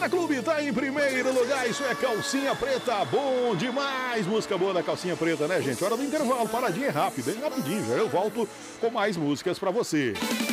Moda Clube tá em primeiro lugar, isso é Calcinha Preta, bom demais, música boa da Calcinha Preta, né, gente? Hora do intervalo, paradinha rápida, bem rapidinho, já eu volto com mais músicas pra você.